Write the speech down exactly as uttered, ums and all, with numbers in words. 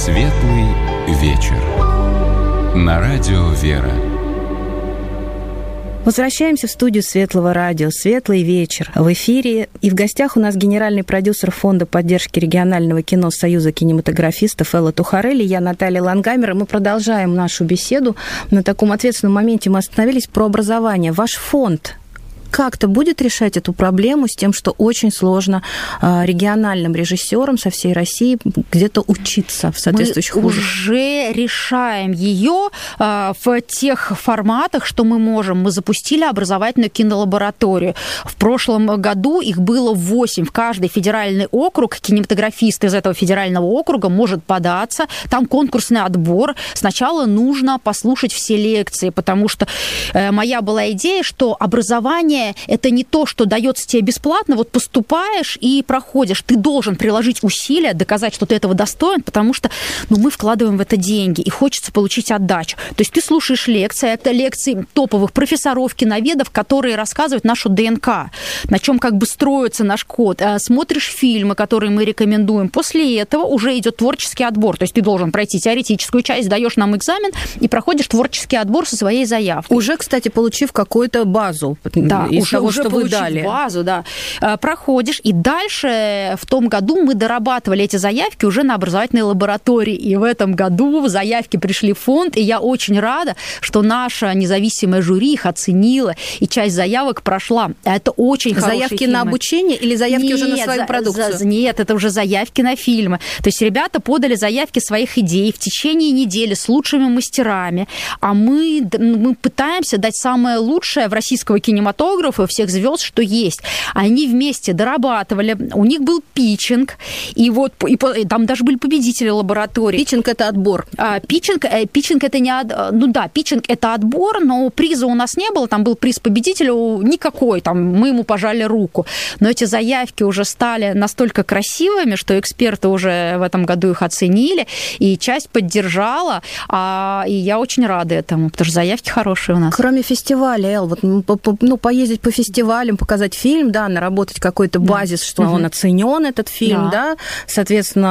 Светлый вечер. На радио «Вера». Возвращаемся в студию Светлого радио. Светлый вечер в эфире. И в гостях у нас генеральный продюсер Фонда поддержки регионального кино Союза кинематографистов Элла Тухарелли. Я Наталья Лангамер. И мы продолжаем нашу беседу. На таком ответственном моменте мы остановились про образование. Ваш фонд как-то будет решать эту проблему с тем, что очень сложно региональным режиссерам со всей России где-то учиться в соответствующих мы вузах? Мы уже решаем ее в тех форматах, что мы можем. Мы запустили образовательную кинолабораторию. В прошлом году их было восемь. В каждый федеральный округ кинематографист из этого федерального округа может податься. Там конкурсный отбор. Сначала нужно послушать все лекции, потому что моя была идея, что образование это не то, что дается тебе бесплатно, вот поступаешь и проходишь. Ты должен приложить усилия, доказать, что ты этого достоин, потому что ну, мы вкладываем в это деньги, и хочется получить отдачу. То есть ты слушаешь лекции, это лекции топовых профессоров, киноведов, которые рассказывают нашу ДНК, на чем как бы строится наш код. Смотришь фильмы, которые мы рекомендуем. После этого уже идет творческий отбор. То есть ты должен пройти теоретическую часть, сдаешь нам экзамен и проходишь творческий отбор со своей заявкой. Уже, кстати, получив какую-то базу. Да, из уже, того, уже что вы дали. базу, да, проходишь, и дальше в том году мы дорабатывали эти заявки уже на образовательной лаборатории, и в этом году заявки пришли в фонд, и я очень рада, что наша независимая жюри их оценила, и часть заявок прошла. Это очень хорошие Заявки фильмы. на обучение или заявки нет, уже на свою за, продукцию? За, нет, это уже заявки на фильмы. То есть ребята подали заявки своих идей в течение недели с лучшими мастерами, а мы, мы пытаемся дать самое лучшее в российского кинематографа, всех звезд, что есть. Они вместе дорабатывали, у них был питчинг, и вот и, и там даже были победители лаборатории. Питчинг – это отбор. А, питчинг, э, питчинг – это не... От, ну да, питчинг – это отбор, но приза у нас не было, там был приз победителю никакой, там мы ему пожали руку. Но эти заявки уже стали настолько красивыми, что эксперты уже в этом году их оценили, и часть поддержала, а, и я очень рада этому, потому что заявки хорошие у нас. Кроме фестиваля, Эл, вот, ну, поездить по фестивалям, показать фильм, да, наработать какой-то базис, да. что угу. он оценен, этот фильм, да, да? Соответственно,